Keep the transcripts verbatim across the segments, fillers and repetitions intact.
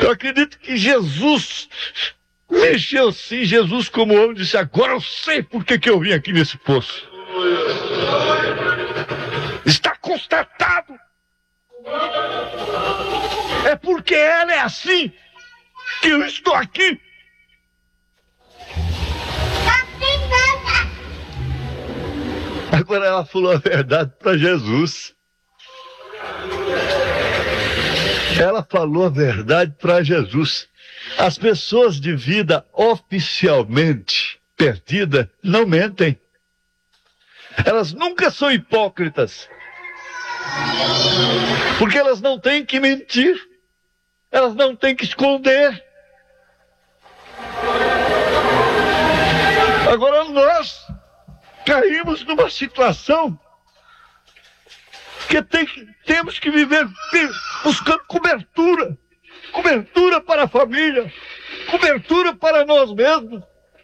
Eu acredito que Jesus mexeu sim. Jesus, como homem, disse: agora eu sei por que que eu vim aqui nesse poço. Está constatado. É porque ela é assim que eu estou aqui. Agora ela falou a verdade para Jesus. Ela falou a verdade para Jesus. As pessoas de vida oficialmente perdida não mentem. Elas nunca são hipócritas. Porque elas não têm que mentir. Elas não têm que esconder. Agora nós caímos numa situação que tem, temos que viver buscando cobertura. Cobertura para a família. Cobertura para nós mesmos.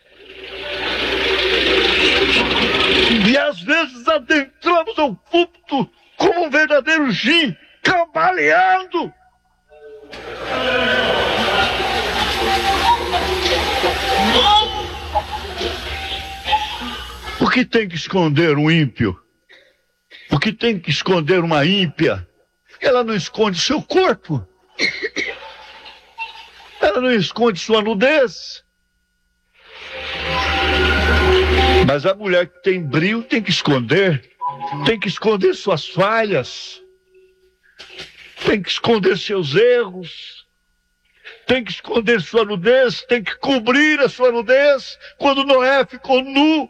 E às vezes adentramos ao púlpito como um verdadeiro gin, cambaleando. O que tem que esconder um ímpio? O que tem que esconder uma ímpia? Ela não esconde seu corpo. Ela não esconde sua nudez. Mas a mulher que tem brio tem que esconder. Tem que esconder suas falhas. Tem que esconder seus erros. Tem que esconder sua nudez. Tem que cobrir a sua nudez. Quando Noé ficou nu,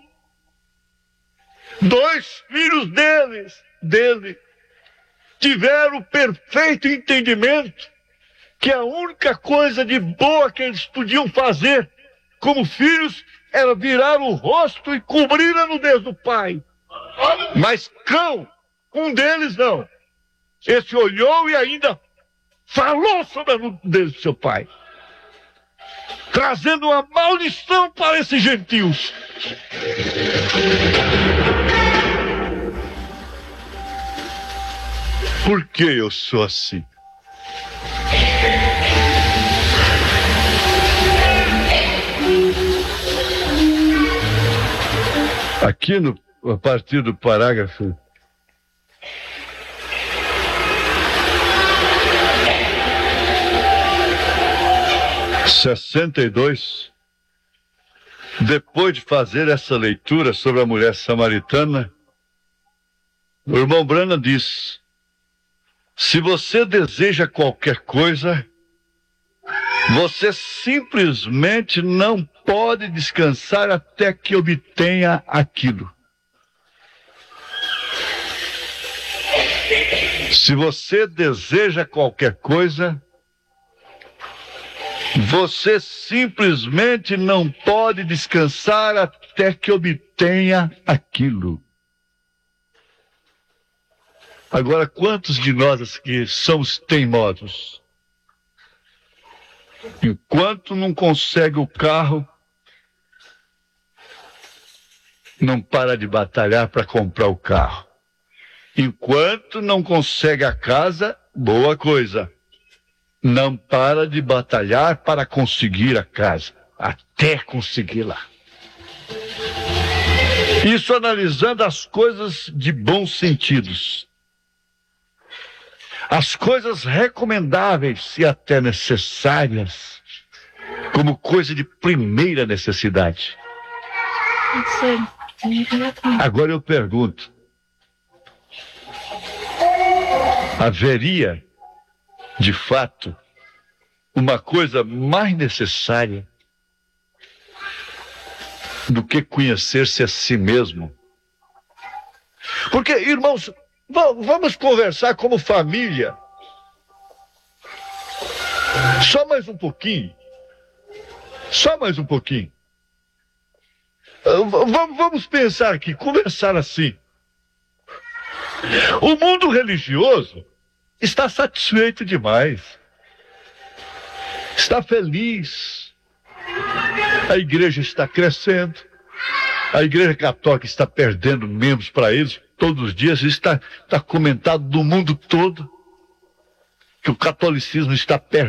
dois filhos deles, dele tiveram o perfeito entendimento que a única coisa de boa que eles podiam fazer como filhos era virar o rosto e cobrir a nudez do pai. Mas Cão, um deles não. Esse olhou e ainda falou sobre a nudez do seu pai, trazendo uma maldição para esses gentios. Por que eu sou assim? Aqui no, a partir do parágrafo sessenta e dois, depois de fazer essa leitura sobre a mulher samaritana, o irmão Branham diz: se você deseja qualquer coisa, você simplesmente não pode descansar até que obtenha aquilo. Se você deseja qualquer coisa, você simplesmente não pode descansar até que obtenha aquilo. Agora, quantos de nós que somos teimosos? Enquanto não consegue o carro, não para de batalhar para comprar o carro. Enquanto não consegue a casa, boa coisa, não para de batalhar para conseguir a casa, até consegui-la. Isso analisando as coisas de bons sentidos. As coisas recomendáveis e até necessárias, como coisa de primeira necessidade. Agora eu pergunto, haveria, de fato, uma coisa mais necessária do que conhecer-se a si mesmo? Porque, irmãos, vamos conversar como família. Só mais um pouquinho. Só mais um pouquinho. Vamos pensar aqui, conversar assim. O mundo religioso está satisfeito demais. Está feliz. A igreja está crescendo. A igreja católica está perdendo membros para eles. Todos os dias está, está comentado no mundo todo que o catolicismo está perdendo